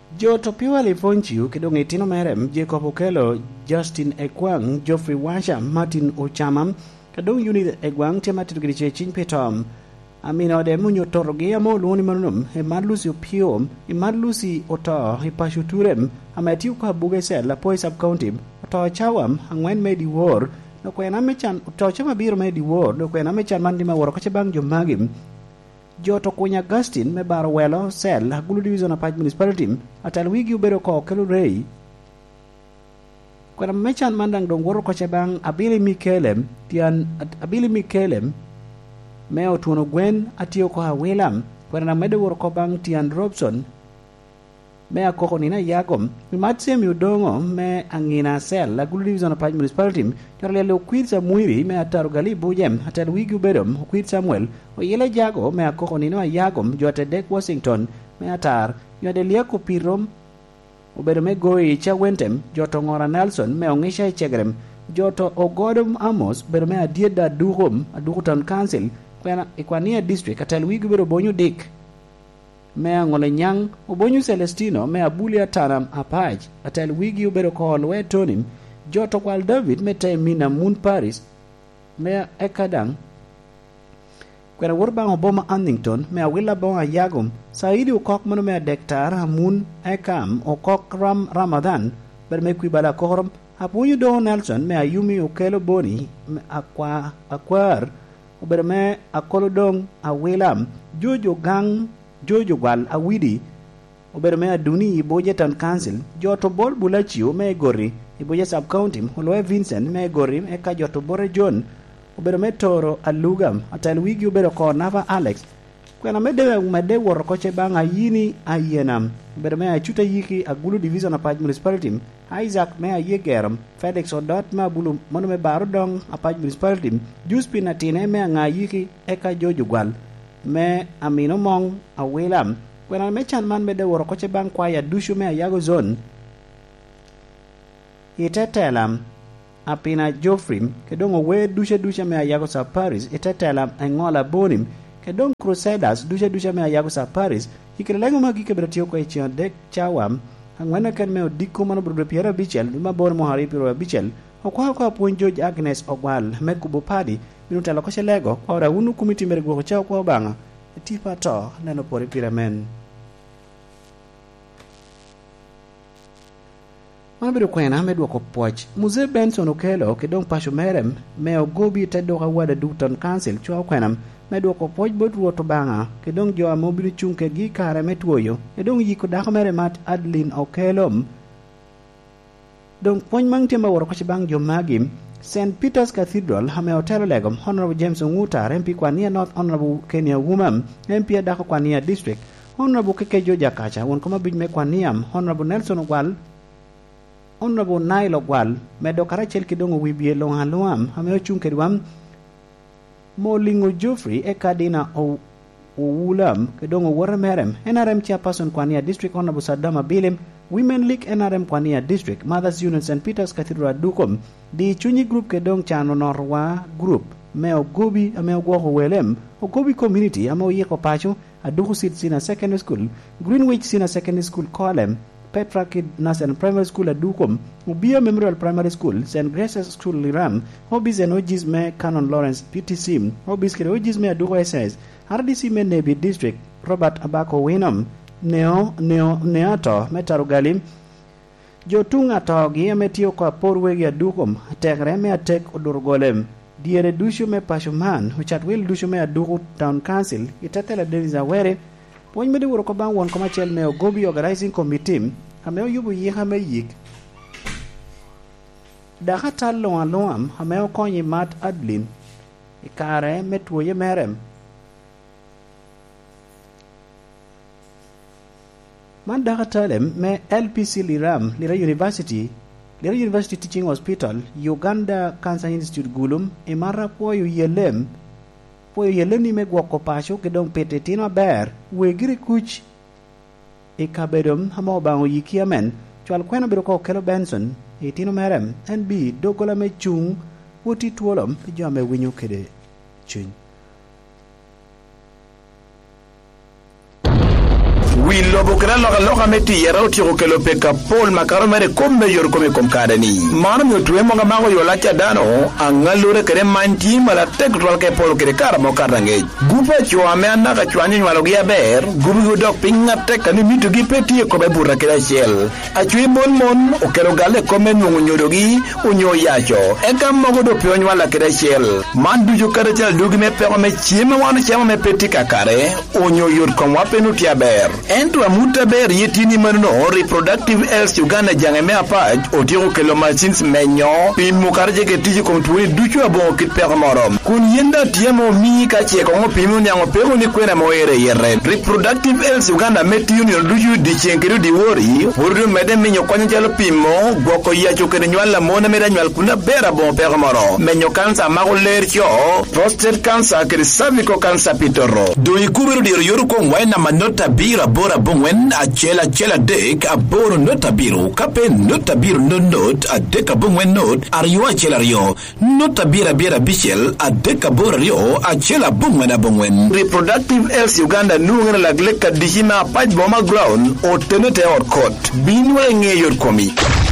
Jo Topio Alifonchiu kidong itino merem Jacob Okello, Justin Ekwang, Geoffrey Washa, Martin Ochamam, kadong Unit Egwang Tiamatit Griche Chin Petom. Amino de Munyo Torogi Amo Luni Manum, e Madlusi Piom, e Madlusi Oto, e Pashuturem, Amatiu Bugesel, La Poi Subcounty, Oto Chawam, Angwen Medi War, no Quenamechan, Oto Chama Bir Medi War, no Quenamechan Mandima Workachabang Jomagim. Joto Konya Gustin, me Barwello, Sel, Gulu Division of Municipality, atal wigi ubero ko Kelu Rei. Kwena mechan mandang dong woro kochabang Abili Mikelem, meo tuono Gwen atio ko Willam, kwena mede woro ko bang Tian Robson, mea koko nina Yagom, mimatse mi udongo me angina Sel, la Gulu Division of Municipality, yorle le ukwitsa mwiri me ataru gali bujem, atal wigi ubedom, ukwit Samuel, o yele jago me akoko nino Yagom, jote Dek Washington, me atar, yode liako pirom, obedo me goi cha wentem, joto ngora Nelson, me ongisha chegrem, joto ogodom Amos, bedo me adieda Duhutown Council, Ikwania District, atal wigi bedo bonyu Dick, me ngole nyang, obonyu Celestino, me abulia Tanam Apaj, atal wigi ubedo ko olwe Tonim, joto kwal David, me te mina Moon Paris, me ekadang, kwena wurbang Obama Annington, me awila bonga Yagom, saidi ukok mano me dektar Hamun Ekam, ukok Ramadan, ber me kwibala korom, apunyu do Nelson, me ayumi Okello Boni, me akwar, ber me akolo dong awilam, Jojo Gwal awidi, ber me aduni Ibojetan Council, joto bol Bulachio me gori, Iboje Sub-County, Holwe Vincent me gori, eka joto Bore John, ubero me Toro Alugam, atal wigi ubero ko Nava Alex, kwena mede woro koche bang ayini ayenam, ubero me achuta yiki agulu Division Apaj Municipality, Isaac me ayegeram, Felix Odot me abulu mono me baro dong Apaj Municipality, Juspin atine me angayiki eka Jojo Gwal, me Amino Mong awilam, kwena me chanman mede woro koche bang kwaya dushu me ayago zone, itetelam, apina Joffrey, kedong owe dusha me ayago sa Paris, itetela engola bonim, kedong Crusaders dusha me ayago sa Paris, ikilengo magike bretio ko ichion Dek Chawam, angwena ken me odiko mano brodre Piera Bichel, ma bor mohari Piera Bichel, okwa ko apun George Agnes Ogwal, me kubopadi, minutela ko lego, kwa ora unu kumiti mergo ko chao kwa banga, tipa to neno pori piramen. Manabido kwena medo ko poch Muze Benson Okello kedong pasho merem me ogobi tedo kawada Duton Council chwa kwenam medo ko poch bodro to banga kedong jo amobili chunke gi kare metwoyo kedong yiko dako mere mat Adeline Okello dong pony mangte ma woro ko bang jo magim St. Peter's Cathedral hame hotel legom Honorable James Onguta MP Kwania North Honorable Kenya Wumam MP dako Kwania District Honorable Kekejo Jakacha won koma bij me Kwaniam Honorable Nelson Ogwal Honorable Nile Ogwal, medo karachel kidongo wibie longaluam, hameo chunkedwam, Molingo Joffrey, ekadina Owulam, kidongo Warmerem, NRM Chairperson Kwania District, Honorable Sadama Bilim, Women League NRM Kwania District, Mothers Union St. Peter's Cathedral Dukom, di Chunyi Group kedong Chano Norwa Group, meo Gobi, ameo Gwoho Welem, o Gobi Community, ameo Yeko Pacho, Aduhu Sit Sina Secondary School, Greenwich Sina Secondary School Kolem, Petra Kid Nasan Primary School at Dukom, Ubia Memorial Primary School, St. Grace's School Liram, Hobbies and Ojis Me Canon Lawrence PTC, Hobbies Kid Ojis Me Aduko SS, RDC Me Navy District, Robert Abako Winam, Neato, Metarugalim, Jotunga Togi, Metio Porwegi at Dukom, Tekre Me Atek Odurgolem, Diere Dushu Me Pashuman, which at will Dushu Me Aduko Town Council, Itatela Denizawere, Pony mede wuro ko bang won komachel me Ogobi Organizing Committee hameo yubu yi hame yik daka tal loam hameo konyi Matt Adeline ikare metwoye merem man daka talem me LPC Lira University Teaching Hospital Uganda Cancer Institute Gulum imara poyo yelem ni me gwoko pacho kedong petetino ber wegiri kuch ikabedom hamo bango yikiamen chwal kwena biro ko Okello Benson itino merem NB dogola me chung wuti tuolom jome winyo kede chuny. wi lobo kra loka meti yera otiko kelo peka Paul makaro mere komme yor komme kom kadani manam yo tuwe monga mango yo lacha dano angalure kere manti mala tek tol ke Paul kere kara mo karange gupa chwa me anaka chwanyi nwalo gi aber gubu dok pinga tek ani mitu gi peti ko be burra kera shel achwi mon okelo gale komme nyungu nyodogi unyo yacho eka mogo do pyo nwala kera shel mandu jo kare chal dugi me pe me chiema wanu chiema me peti kakare unyo yor kom wapenu tiaber entu amuta ber yetini manno reproductive health Uganda jange me apaj otiko kelo machines menyo pin mukarje ke tiji kom tuwe duchu abongo kit per morom kun yenda tiemo mi ka che ko pimu nyango pego ni kwena mo yere reproductive health Uganda meti union duchu di chenkero di wori wori mede menyo kwanya chalo pimo goko yacho kene nywala mona meda nywal kuna bera bon per morom menyo cancer mago lercho prostate cancer kere cervical cancer pitoro do ikubero di yor ko ngwaina manota bira bora bongwen achela dek aboro nota biro kape nota biro not adeka bongwen not ariyo achela rio nota bira bichel adeka bora rio achela bongwen reproductive health Uganda nungena lagleka dijima paj boma ground o tenete or court binwe ngeyor komi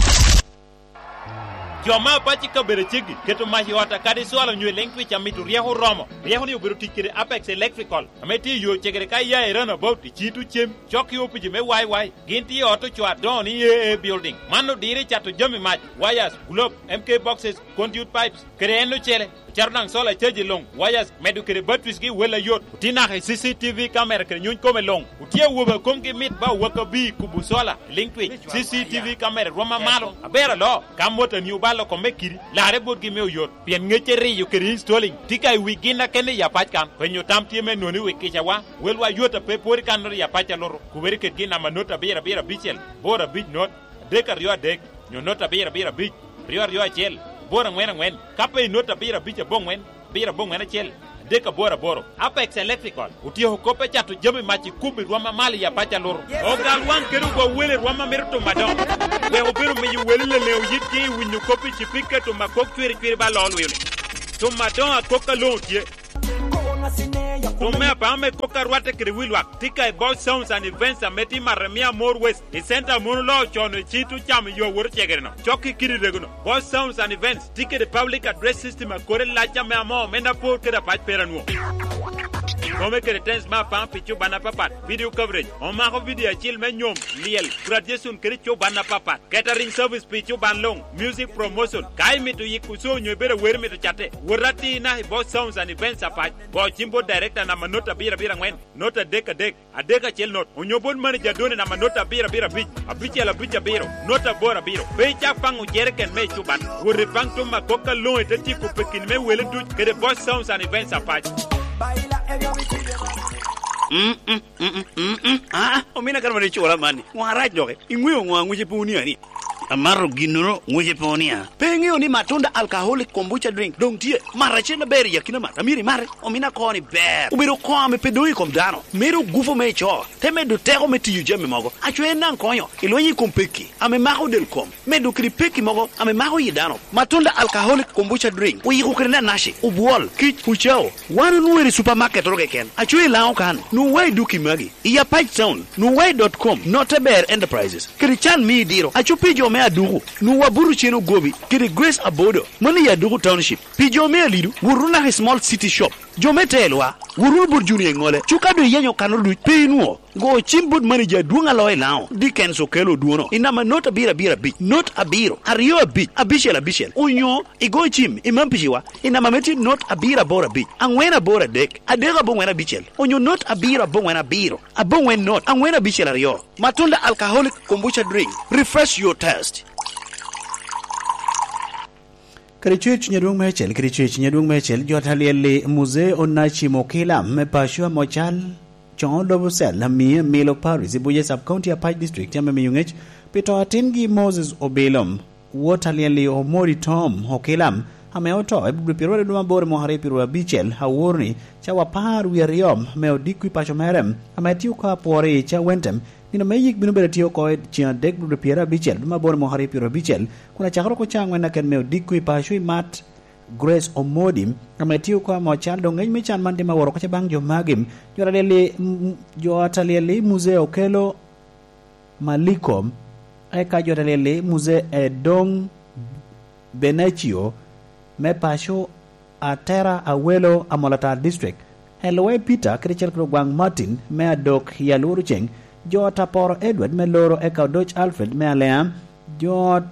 Joma pati ka bere chigi keto mahi wata kadi swala nywe lengwi cha mitu riaho romo riaho ni obiru tikire Apex Electrical ameti yo chegere kai ya erana about chitu chem choki opiji me wai ginti auto chwa don ye building mano dire chato jami mach wires globe MK boxes conduit pipes kreno chele charnang sola cheji long wires medu kere batwiski wela yot utina CCTV camera kere nyun kome long utie woba komge mit ba waka bi kubu sola linkwi CCTV camera roma malo abera lo kamota ni ubalo ko mekiri la rebot gi mew yot pien ngecheri yo kere installing tikai wigina kene ya pachkan penyo tamti me noni wikisha wa welwa yota pe pori kanor ya pacha loro kuberi ke gina manota bera bichel bora bich not dekar yo dek nyonota bera bich rio chel bora ngwen kape nota bira bicha bongwen chel deka boro Apex Electrical utio kope chatu jami machi kubi rwama mali ya pacha loro ogal wan keru go wele rwama merto madon we obiru mi wele le yiti winyu kopi chipika to makok twiri ba lol wele to madon akoka lontie Tome pa me koka rwate kriwilwa tika about sounds and events ameti maremia more west the center monolog chono chitu cham yo wor chegerno choki kiri regono boss sounds and events tika the public address system akore lacha me amo mena por kera pach peranuo Come que tens ma pam pichu bana papat video coverage on ma video chil me nyom liel graduation kere cho bana papat catering service pichu ban long music promotion kai mi to yikuso nyo bere wer mi to chate worati na boss sounds and events apat bo chimbo director na manota bira ngwen nota adeka chel not onyobon manager done na manota bira bich abichela bicha biro nota bora biro be cha pangu jerken me chuban wori pang to makoka lo etati ko pekin me wele du kere boss sounds and events apat Omina karma chola mani. Ngwara joge. Ingwe ngwangu jepuni ani. Amaro ginoro ngwe ponia. Pengi oni matunda alcoholic kombucha drink. Dong tie marachena beri yakina mata. Miri mare omina koni ber. Ubiro kwa me pedoi kom dano. Mero gufo me cho. Teme do tego me tiyu jeme mogo. Achwe nan konyo. Ilonyi kompeki. Ame maho del kom. Me do kripeki mogo. Ame maho yidano. Matunda alcoholic kombucha drink. Uyi kukrena nashi. Ubuol. Kich uchao. Wanu nuweri supermarket roge ken. Achwe lao kan. Nuwei duki magi. Iya page sound. Nuwei.com. Noteber Enterprises. Kirichan mi diro. Achupijo me adugu nuwa buru cheno gobi kiri Grace Abodo mani ya dugu township pijo me alidu wuruna small city shop jometelwa wurul burjuni ngole chukado yenyo kanodu pinuo go chimbud manager duanga loy lao Dickens okelo duono inama nota bira bich not abiro ariyo abishel unyo igo chim imampishiwa inama meti not abira bora bich angwena bora dek adega bongwena bichel unyo not abira bongwena biro abongwen not angwena bichel ariyo matunda alcoholic kombucha drink refresh your taste. Kerichwech nyadung mechel jotaliele muze onachi mokila mepashwa mochal chon lobusel lamie Milo Paris ibuye sub county Apache district yame miyungech pito atingi Moses Obelom wotaliele omori Tom hokelam ameoto ebu pirore duma bore mohare pirwa bichel haworni cha wapar wiyariom meo dikwi pacho merem ametiu ka pore cha wentem nino meyik binu bere tiyo koe chia dek bru piera bichel duma bore mohari piera bichel kuna chakaro ko changwe na ken meo dikwi pashui mat Grace Omodim ametiyo kwa mochal dongeny mechan mande ma woro ko bang jo magim jo atalele museo kelo Malikom eka jotelele muse Edong Benechio me pasho Atera Awelo Amolata District Helwe Peter Krichel Krogwang Martin me adok Yaluru Cheng jo Taporo Edward me loro eka Dodge Alfred me alea jo